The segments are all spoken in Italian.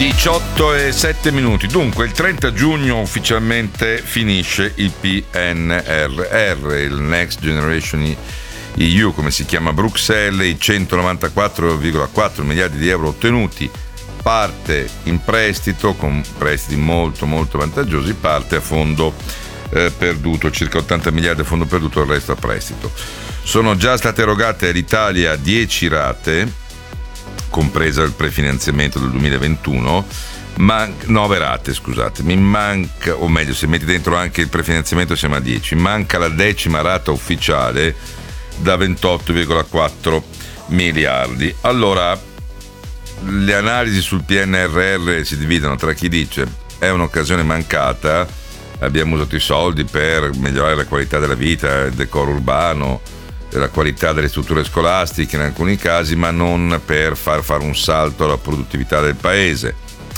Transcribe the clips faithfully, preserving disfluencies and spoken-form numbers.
diciotto e sette minuti. Dunque, il trenta giugno ufficialmente finisce il P N R R, il Next Generation E U, come si chiama a Bruxelles. I centonovantaquattro virgola quattro miliardi di euro ottenuti, parte in prestito, con prestiti molto molto vantaggiosi, parte a fondo eh, perduto, circa ottanta miliardi a fondo perduto, il resto a prestito. Sono già state erogate all'Italia dieci rate, compresa il prefinanziamento del duemilaventuno, ma nove rate, scusate, mi manca, o meglio, se metti dentro anche il prefinanziamento siamo a dieci, manca la decima rata ufficiale da ventotto virgola quattro miliardi. Allora, le analisi sul P N R R si dividono tra chi dice è un'occasione mancata, abbiamo usato i soldi per migliorare la qualità della vita, il decoro urbano, la qualità delle strutture scolastiche in alcuni casi, ma non per far fare un salto alla produttività del paese.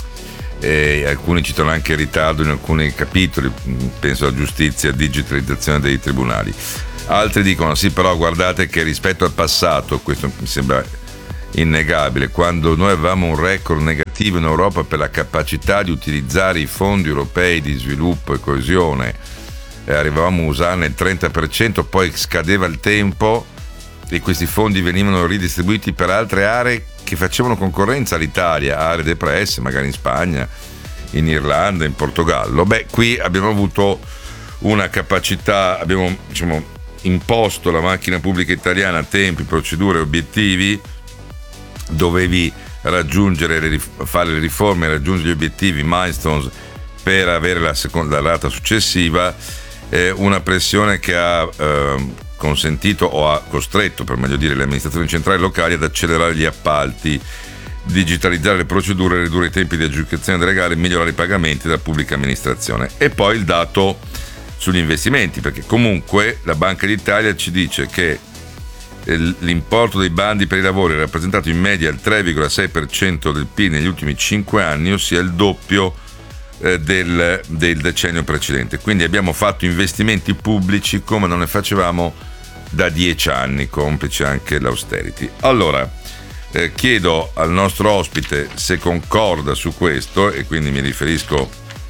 E alcuni citano anche il ritardo in alcuni capitoli, penso alla giustizia, digitalizzazione dei tribunali. Altri dicono sì, però guardate che rispetto al passato, questo mi sembra innegabile, quando noi avevamo un record negativo in Europa per la capacità di utilizzare i fondi europei di sviluppo e coesione, Eh, arrivavamo a usarne il trenta per cento, poi scadeva il tempo e questi fondi venivano ridistribuiti per altre aree che facevano concorrenza all'Italia, aree depresse, magari in Spagna, in Irlanda, in Portogallo. Beh, qui abbiamo avuto una capacità, abbiamo, diciamo, imposto la macchina pubblica italiana a tempi, procedure, obiettivi, dovevi raggiungere, le, fare le riforme, raggiungere gli obiettivi, milestones, per avere la seconda rata successiva. Eh, una pressione che ha eh, consentito o ha costretto, per meglio dire, le amministrazioni centrali e locali ad accelerare gli appalti, digitalizzare le procedure, ridurre i tempi di aggiudicazione delle gare, migliorare i pagamenti della pubblica amministrazione. E poi il dato sugli investimenti, perché comunque la Banca d'Italia ci dice che l'importo dei bandi per i lavori è rappresentato in media il tre virgola sei per cento del P I L negli ultimi cinque anni, ossia il doppio Del, del decennio precedente. Quindi abbiamo fatto investimenti pubblici come non ne facevamo da dieci anni, complice anche l'austerity. Allora eh, chiedo al nostro ospite se concorda su questo, e quindi mi riferisco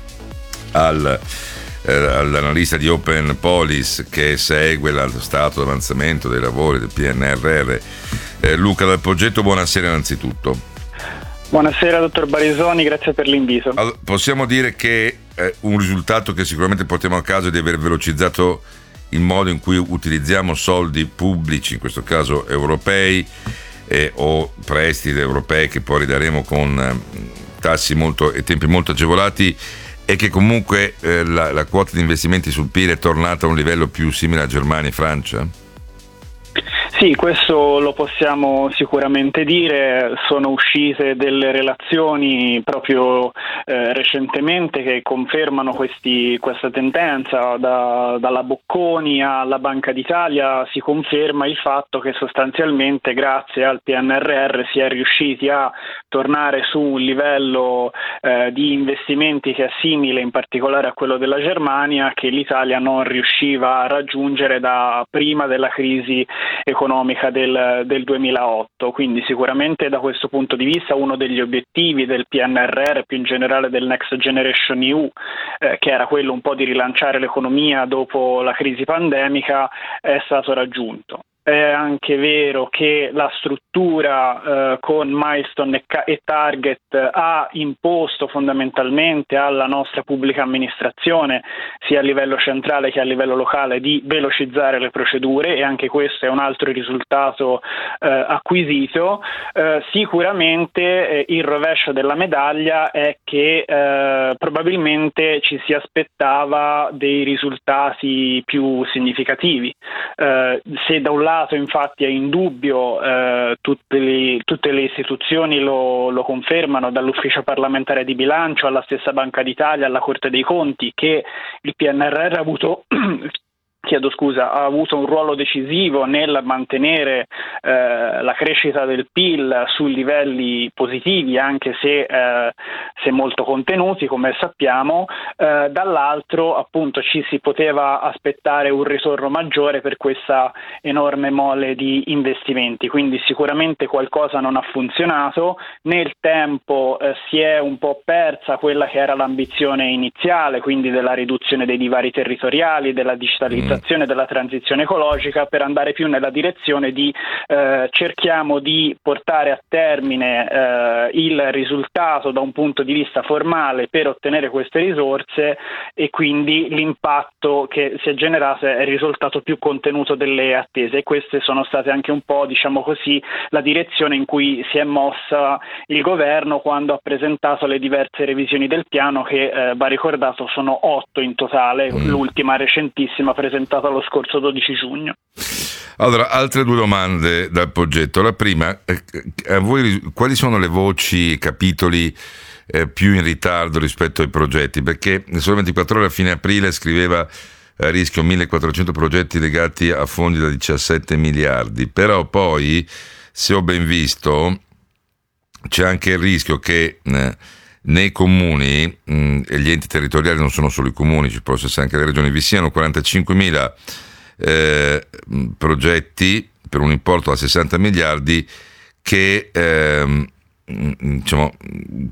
al, eh, all'analista di Open Policy che segue lo stato di avanzamento dei lavori del P N R R, eh, Luca Dal Poggetto. Buonasera innanzitutto. Buonasera dottor Barisoni, grazie per l'invito. Allora, possiamo dire che eh, un risultato che sicuramente portiamo a caso è di aver velocizzato il modo in cui utilizziamo soldi pubblici, in questo caso europei, eh, o prestiti europei che poi ridaremo con eh, tassi molto e tempi molto agevolati, e che comunque eh, la, la quota di investimenti sul P I L è tornata a un livello più simile a Germania e Francia? Sì, questo lo possiamo sicuramente dire. Sono uscite delle relazioni proprio eh, recentemente che confermano questi, questa tendenza. Da, dalla Bocconi alla Banca d'Italia si conferma il fatto che sostanzialmente grazie al P N R R si è riusciti a tornare su un livello eh, di investimenti che è simile in particolare a quello della Germania, che l'Italia non riusciva a raggiungere da prima della crisi economica del, del duemilaotto. Quindi sicuramente da questo punto di vista uno degli obiettivi del P N R R, più in generale del Next Generation E U, eh, che era quello un po' di rilanciare l'economia dopo la crisi pandemica, è stato raggiunto. È anche vero che la struttura eh, con milestone e, ca- e target ha imposto fondamentalmente alla nostra pubblica amministrazione, sia a livello centrale che a livello locale, di velocizzare le procedure, e anche questo è un altro risultato eh, acquisito. Eh, sicuramente eh, il rovescio della medaglia è che eh, probabilmente ci si aspettava dei risultati più significativi. Eh, se da un lato infatti è indubbio, eh, tutte, le, tutte le istituzioni lo, lo confermano, dall'ufficio parlamentare di bilancio alla stessa Banca d'Italia, alla Corte dei Conti, che il P N R R ha avuto chiedo scusa, ha avuto un ruolo decisivo nel mantenere eh, la crescita del P I L su livelli positivi, anche se, eh, se molto contenuti, come sappiamo, eh, dall'altro appunto ci si poteva aspettare un ritorno maggiore per questa enorme mole di investimenti, quindi sicuramente qualcosa non ha funzionato. Nel tempo eh, si è un po' persa quella che era l'ambizione iniziale, quindi della riduzione dei divari territoriali, della digitalizzazione, mm. della transizione ecologica, per andare più nella direzione di eh, cerchiamo di portare a termine eh, il risultato da un punto di vista formale per ottenere queste risorse, e quindi l'impatto che si è generato è il risultato più contenuto delle attese, e queste sono state anche un po', diciamo così, la direzione in cui si è mossa il governo quando ha presentato le diverse revisioni del piano, che eh, va ricordato sono otto in totale, mm. l'ultima recentissima presentata lo scorso dodici giugno. Allora, altre due domande dal progetto. La prima, a voi quali sono le voci, i capitoli eh, più in ritardo rispetto ai progetti? Perché il Sole ventiquattro Ore a fine aprile scriveva a rischio millequattrocento progetti legati a fondi da diciassette miliardi, però poi, se ho ben visto, c'è anche il rischio che eh, nei comuni, mh, e gli enti territoriali non sono solo i comuni, ci possono essere anche le regioni, vi siano quarantacinquemila Eh, progetti per un importo da sessanta miliardi che ehm, diciamo,